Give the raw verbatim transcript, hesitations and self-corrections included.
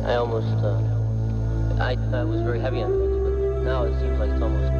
I almost, uh, I, I was very heavy on things, but now it seems like it's almost